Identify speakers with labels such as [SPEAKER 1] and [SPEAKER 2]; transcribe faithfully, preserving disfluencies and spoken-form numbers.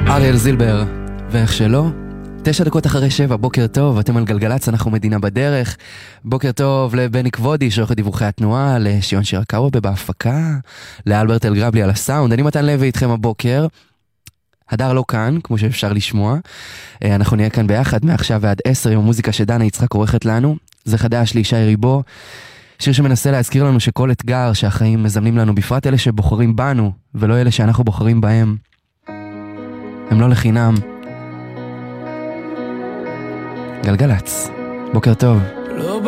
[SPEAKER 1] אריאל זילבר, ואיך שלא? תשע דקות אחרי שבע, בוקר טוב, אתם על גלגלץ, אנחנו מדינה בדרך. בוקר טוב לבני כבודי, שעורך דיווחי התנועה, לשיון שירקאווה בהפקה, לאלברט אלגרבלי על הסאונד. אני מתן לוי איתכם הבוקר. הדר לא כאן, כמו שאפשר לשמוע. אנחנו נהיה כאן ביחד מעכשיו ועד עשר עם המוזיקה שדנה יצחק עורכת לנו. זה חדש לישי ריבו, שיר שמנסה להזכיר לנו שכל אתגר שהחיים מזמנים לנו, בפרט אלה שבוחרים בנו ולא אלה שאנחנו בוחרים בהם, הם לא לחינם. גלגלץ, בוקר טוב.
[SPEAKER 2] לא